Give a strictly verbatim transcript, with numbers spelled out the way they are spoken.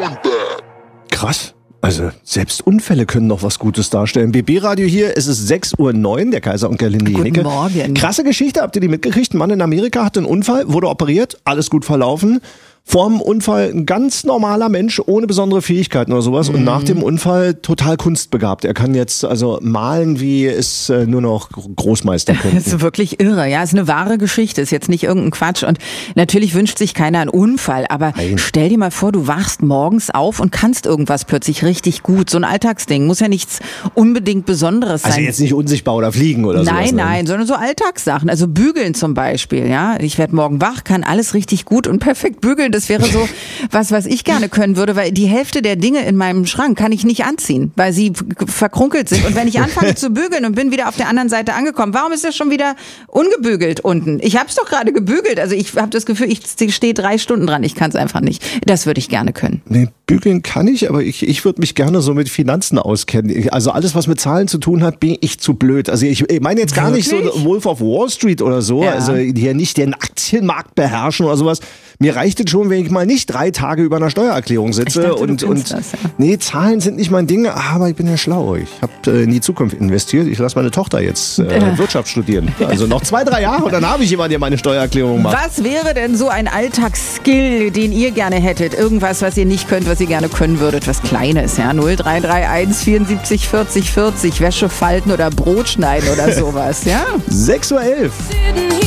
Krass. Also selbst Unfälle können noch was Gutes darstellen. B B-Radio hier, es ist sechs Uhr neun, der Kaiser und Gerlinde Jenecke. Guten Morgen. Krasse Geschichte, habt ihr die mitgekriegt? Ein Mann in Amerika hatte einen Unfall, wurde operiert, alles gut verlaufen. Vor dem Unfall ein ganz normaler Mensch, ohne besondere Fähigkeiten oder sowas. Und nach dem Unfall total kunstbegabt. Er kann jetzt also malen, wie es äh, nur noch Großmeister könnten. Das ist wirklich irre, ja. Ist eine wahre Geschichte, ist jetzt nicht irgendein Quatsch. Und natürlich wünscht sich keiner einen Unfall. Aber Nein. Stell dir mal vor, du wachst morgens auf und kannst irgendwas plötzlich richtig gut. So ein Alltagsding, muss ja nichts unbedingt Besonderes sein. Also jetzt nicht unsichtbar oder fliegen oder so. Nein, sowas, nein, ne? sondern so Alltagssachen. Also bügeln zum Beispiel, ja. Ich werde morgen wach, kann alles richtig gut und perfekt bügeln. Das wäre so was, was ich gerne können würde, weil die Hälfte der Dinge in meinem Schrank kann ich nicht anziehen, weil sie verkrunkelt sind. Und wenn ich anfange zu bügeln und bin wieder auf der anderen Seite angekommen, warum ist das schon wieder ungebügelt unten? Ich habe es doch gerade gebügelt. Also ich habe das Gefühl, ich stehe drei Stunden dran. Ich kann es einfach nicht. Das würde ich gerne können. Nee, bügeln kann ich, aber ich, ich würde mich gerne so mit Finanzen auskennen. Also alles, was mit Zahlen zu tun hat, bin ich zu blöd. Also ich, ich meine jetzt gar Wirklich? nicht so Wolf of Wall Street oder so, Ja. also hier nicht den Aktienmarkt beherrschen oder sowas. Mir reicht es schon, wenn ich mal nicht drei Tage über einer Steuererklärung sitze. Ich dachte, du und kennst und das, ja. Nee, Zahlen sind nicht mein Ding, aber ich bin ja schlau. Ich habe äh, in die Zukunft investiert. Ich lasse meine Tochter jetzt äh, Wirtschaft studieren. Also noch zwei, drei Jahre und dann habe ich jemanden, der meine Steuererklärung macht. Was wäre denn so ein Alltagsskill, den ihr gerne hättet? Irgendwas, was ihr nicht könnt, was ihr gerne können würdet? Was Kleines, ja? null drei drei eins vierundsiebzig vierzig vierzig, Wäsche falten oder Brot schneiden oder sowas, ja? sechs Uhr elf.